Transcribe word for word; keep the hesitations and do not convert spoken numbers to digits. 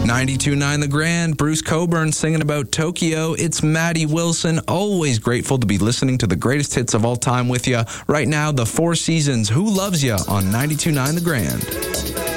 ninety-two point nine The Grand, Bruce Coburn singing about Tokyo. It's Maddie Wilson. Always grateful to be listening to the greatest hits of all time with you. Right now, the Four Seasons, Who Loves Ya on ninety-two point nine The Grand.